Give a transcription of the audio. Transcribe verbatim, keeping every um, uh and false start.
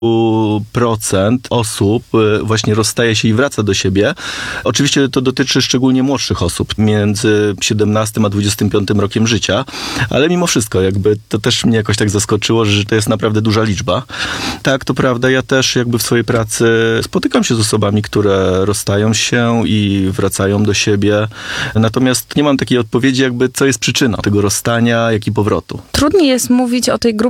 procent osób właśnie rozstaje się i wraca do siebie. Oczywiście to dotyczy szczególnie młodszych osób, między siedemnastym a dwudziestym piątym rokiem życia, ale mimo wszystko jakby to też mnie jakoś tak zaskoczyło, że to jest naprawdę duża liczba. Tak, to prawda, ja też jakby w swojej pracy spotykam się z osobami, które rozstają się i wracają do siebie, natomiast nie mam takiej odpowiedzi jakby, co jest przyczyną tego rozstania, jak i powrotu. Trudniej jest mówić o tej grupie